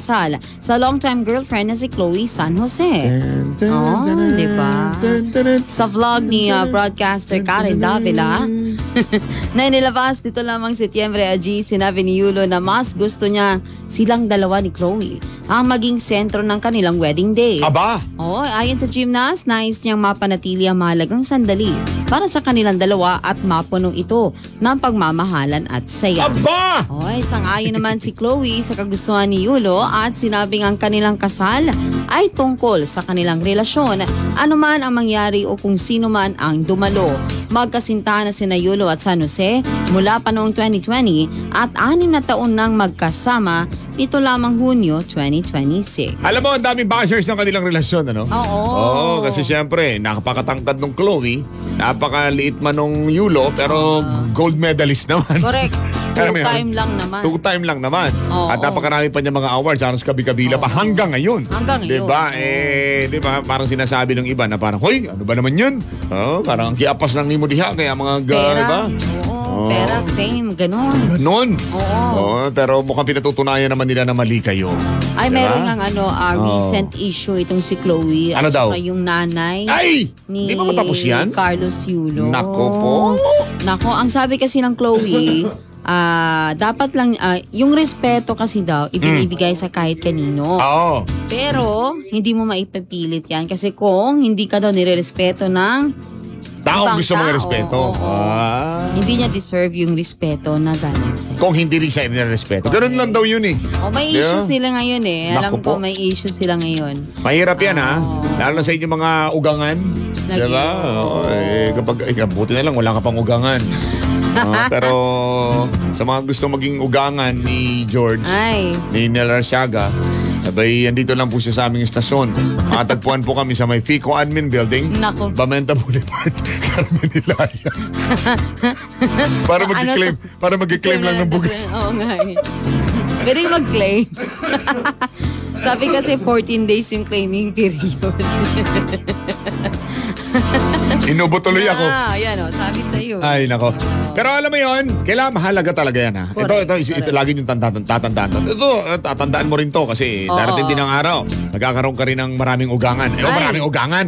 kasal sa long-time girlfriend na si Chloe San Jose. Diba? Sa vlog ni broadcaster Karen Davila na inilabas dito lamang Setyembre Aji, sinabi ni Yulo na mas gusto niya silang dalawa ni Chloe ang maging sentro ng kanilang wedding day. Aba! Ayon sa gymnast, nais niyang mapanatili ang mahalagang sandali para sa kanilang dalawa at mapuno ito ng pagmamahalan at saya. Aba! Sang-ayon naman si Chloe sa kagustuhan ni Yulo at sinabing ang kanilang kasal ay tungkol sa kanilang relasyon, anuman ang mangyari o kung sino man ang dumalo. Magkasintahan na sina Yulo at San Jose mula pa noong 2020 at 6 na taon nang magkasama ito lamang Hunyo 2026. Alam mo, ang daming bashers ng kanilang relasyon, ano? Oo, kasi siyempre, napakatangkad nung Chloe, napakaliit man nung Yulo, pero gold medalist naman. Correct. Two-time lang naman. At napakarami pa niya mga awards, halos kabi-kabila pa hanggang ngayon. Diba? Diba? Parang sinasabi ng iba na parang, hoy, ano ba naman yun? Parang ang kiapas lang ni mo diha, kaya mga diba? Pera, fame, ganun. Pero mukhang pinatutunayan naman nila na mali kayo. Ay, diba? Meron ngang recent issue itong si Chloe. Ano daw? Yung nanay ni di ba matapos yan? Carlos Yulo. Nako po. Nako, ang sabi kasi ng Chloe, dapat lang, yung respeto kasi daw, ibinibigay sa kahit kanino. Pero, hindi mo maipapilit yan. Kasi kung hindi ka daw nire-respeto ng taong gusto mga respeto. Hindi niya deserve yung respeto na galing sa'yo. Kung hindi rin siya nire-respeto. Ganun lang daw yun eh. May issue sila ngayon eh. Alam ko may issue sila ngayon. Mahirap yan lalo na sa inyong mga ugangan. Diba? Kapag, buti na lang, wala ka pang ugangan. Pero sa mga gusto maging ugangan ni George, ni Nel Arsiaga, abay, andito lang po siya sa aming estasyon. Matagpuan po kami sa may FICO Admin Building. Nako. Bamenta Boulevard, Carmen Hilaya. Para mag-claim lang ng bugas. Oo nga eh. Pwede mag-claim. Sabi kasi 14 days yung claiming period. Inubo tuloy ako. Yan sabi sa'yo. Ay, nako. Pero alam mo yun, kailangan mahalaga talaga yan ha. Ito lagi yung tatandaan. Ito, tatandaan mo rin to kasi darating din ang araw. Nagkakaroon ka rin ng maraming ugangan. Maraming ugangan.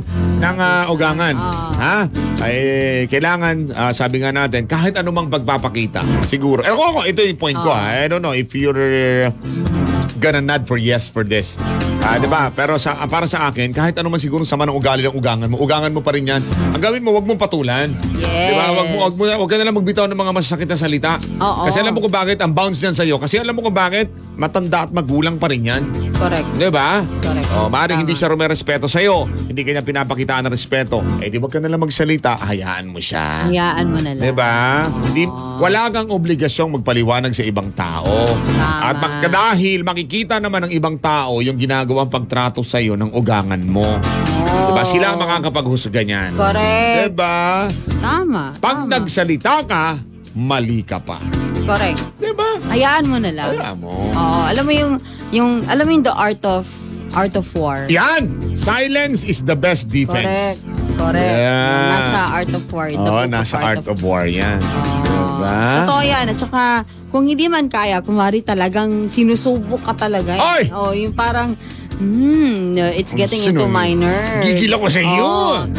Ay, kailangan, sabi nga natin, kahit anumang pagpapakita. Siguro. Ito yung point ko ha. I don't know if you're gonna nod for yes for this. Diba? Pero para sa akin, kahit ano man siguro sama ng ugali ng ugangan mo pa rin yan. Ang gawin mo, wag mong patulan. Yes. Diba? Wag ka na lang magbitaw ng mga masasakit na salita. Kasi alam mo kung bakit ang bounce niyan sa'yo. Kasi alam mo kung bakit matanda at magulang pa rin yan. Correct. Diba? Correct. Maaaring hindi siya rumerespeto sa'yo. Hindi kanya pinapakitaan ng respeto. Di wag ka na lang magsalita, hayaan mo siya. Hayaan mo na lang. Diba? Wala kang obligasyong magpaliwanag sa ibang tao. At dahil makikita naman ng ibang tao yung ginagawang pagtrato sa'yo ng ugangan mo. Diba? Sila ang makakapaghusga niyan. Correct. Diba? Tama. Pag nagsalita ka, mali ka pa. Correct. Diba? Hayaan mo na lang. Hayaan mo. Alam mo yung the art of war. Yan! Silence is the best defense. Correct. Yeah. Nasa art of war. Nasa art of war yan. Diba? Totoo yan. At saka, kung hindi man kaya, kumari talagang sinusubok ka talaga. Yung parang, it's getting into my nerves. Gigil ako sa iyo.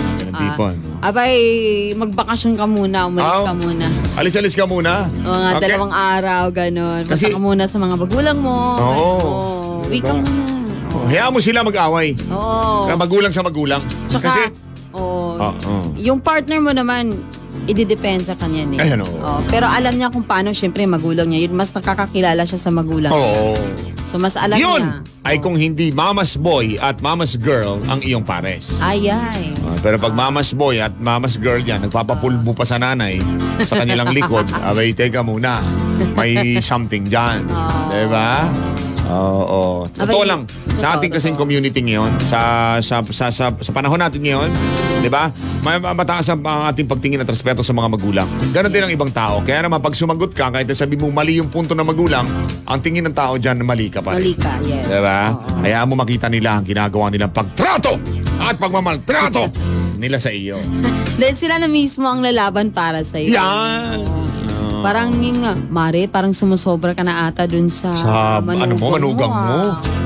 Abay, magbakasyon ka muna, umalis ka muna. Alis-alis ka muna? Mga 2 araw, gano'n. Basta ka muna sa mga magulang mo. Uwi ka muna. Hayaan mo sila mag-away. Magulang sa magulang. Tsaka, yung partner mo naman, ididepend sa kanya niya. Pero alam niya kung paano, syempre, magulang niya. Yun, mas nakakakilala siya sa magulang niya. So, mas alam niya. Ay kung hindi mama's boy at mama's girl ang iyong pares. Ay. Pero pag mama's boy at mama's girl yan, nagpapapulbo pa sa nanay sa kanilang likod, abay, teka muna. May something dyan. Diba? Totoo lang. Sa ating kasing community ngayon, sa panahon natin ngayon, di ba? Mataas ang ating pagtingin at respeto sa mga magulang. Ganon din ang ibang tao. Kaya naman, pag sumagot ka, kahit sabi mo mali yung punto ng magulang, ang tingin ng tao dyan, mali ka pa rin. Mali ka, yes. Di ba? Hayaan mo makita nila ang ginagawa nilang pagtrato at pagmamaltrato nila sa iyo. Dahil sila na mismo ang lalaban para sa iyo. Yan! Parang yung, Mare, parang sumusobra ka na ata dun sa manugang mo.